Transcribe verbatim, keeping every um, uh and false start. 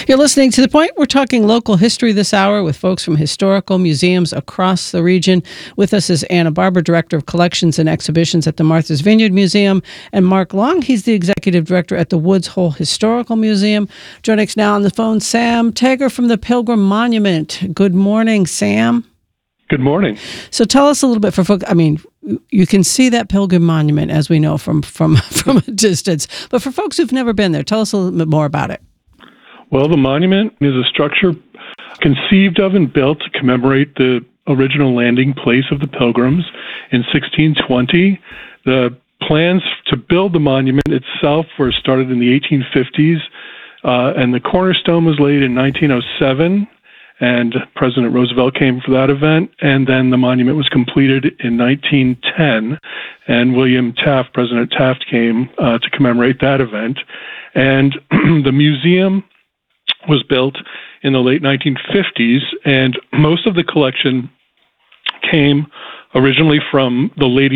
You're listening to The Point. We're talking local history this hour with folks from historical museums across the region. With us is Anna Barber, Director of Collections and Exhibitions at the Martha's Vineyard Museum, and Mark Long. He's the Executive Director at the Woods Hole Historical Museum. Joining us now on the phone, Sam Tager from the Pilgrim Monument. Good morning, Sam. Good morning. So tell us a little bit for folks. I mean, you can see that Pilgrim Monument, as we know, from, from, from a distance. But for folks who've never been there, tell us a little bit more about it. Well, the monument is a structure conceived of and built to commemorate the original landing place of the Pilgrims in sixteen twenty. The plans to build the monument itself were started in the eighteen fifties, uh, and the cornerstone was laid in nineteen oh seven, and President Roosevelt came for that event, and then the monument was completed in nineteen ten, and William Taft, President Taft, came uh, to commemorate that event. And the museum was built in the late nineteen fifties, and most of the collection came originally from the Lady